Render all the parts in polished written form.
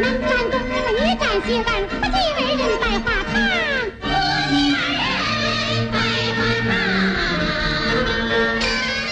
能战东人，一战西安，不计为人百花堂。不计为人百花堂。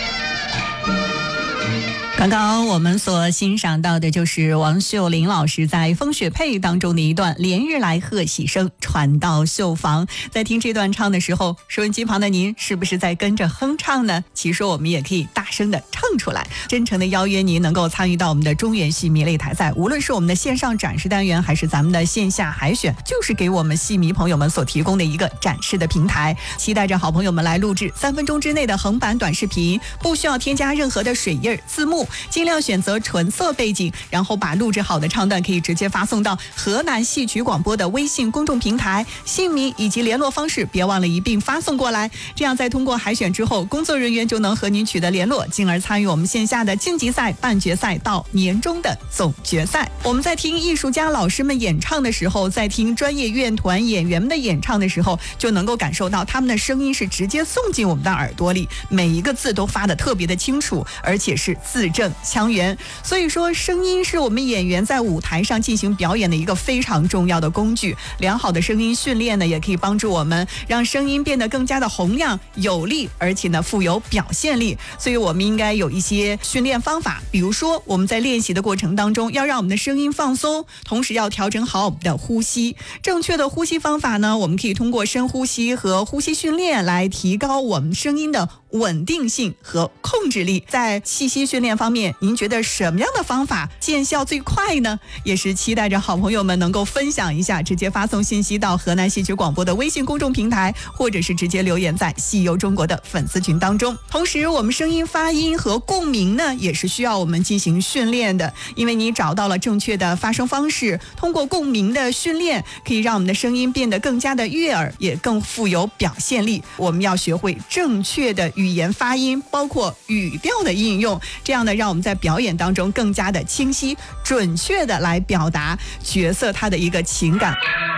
刚刚我们所欣赏到的就是王秀玲老师在《风雪配》当中的一段连日来贺喜声传到绣房。在听这段唱的时候，收音机旁的您是不是在跟着哼唱呢？其实我们也可以大声的唱出来。真诚的邀约您能够参与到我们的中原戏迷擂台赛，无论是我们的线上展示单元还是咱们的线下海选，就是给我们戏迷朋友们所提供的一个展示的平台。期待着好朋友们来录制3分钟之内的横版短视频，不需要添加任何的水印字幕，尽量选择纯色背景，然后把录制好的唱段可以直接发送到河南戏曲广播的微信公众平台，姓名以及联络方式别忘了一并发送过来。这样在通过海选之后，工作人员就能和您取得联络，进而参与我们线下的晋级赛、半决赛到年终的总决赛。我们在听艺术家老师们演唱的时候，在听专业乐团演员们的演唱的时候，就能够感受到他们的声音是直接送进我们的耳朵里，每一个字都发得特别的清楚，而且是字正腔圆。所以说声音是我们演员在舞台上进行表演的一个非常重要的工具。良好的声音训练呢，也可以帮助我们让声音变得更加的洪亮有力，而且呢富有表现力。所以我们应该有一些训练方法，比如说我们在练习的过程当中要让我们的声音放松，同时要调整好我们的呼吸。正确的呼吸方法呢，我们可以通过深呼吸和呼吸训练来提高我们声音的稳定性和控制力。在气息训练方面，您觉得什么样的方法见效最快呢？也是期待着好朋友们能够分享一下，直接发送信息到河南戏曲广播的微信公众平台，或者是直接留言在戏游中国的粉丝群当中。同时我们声音发音和共鸣呢，也是需要我们进行训练的，因为你找到了正确的发声方式，通过共鸣的训练可以让我们的声音变得更加的悦耳，也更富有表现力。我们要学会正确的语言发音，包括语调的应用，这样呢让我们在表演当中更加的清晰准确的来表达角色它的一个情感。